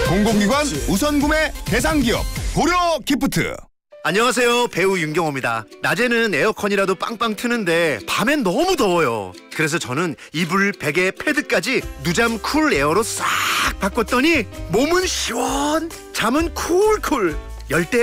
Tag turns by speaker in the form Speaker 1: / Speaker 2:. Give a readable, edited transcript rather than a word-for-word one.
Speaker 1: 공공기관 우선 구매 대상 기업 고려 기프트.
Speaker 2: 안녕하세요, 배우 윤경호입니다. 낮에는 에어컨이라도 빵빵 트는데 밤엔 너무 더워요. 그래서 저는 이불, 베개, 패드까지 누잠 쿨 에어로 싹 바꿨더니 몸은 시원, 잠은 쿨쿨. 열대